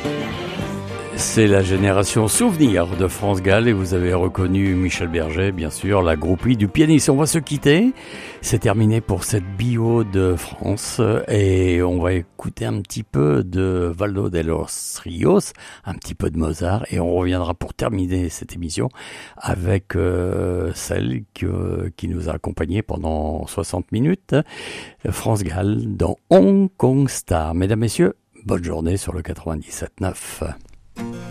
C'est la génération souvenir de France Gall et vous avez reconnu Michel Berger, bien sûr, la groupie du pianiste. On va se quitter. C'est terminé pour cette bio de France et on va écouter un petit peu de Valdo de los Rios, un petit peu de Mozart et on reviendra pour terminer cette émission avec celle qui nous a accompagnés pendant 60 minutes, France Gall dans Hong Kong Star. Mesdames, Messieurs, bonne journée sur le 97.9.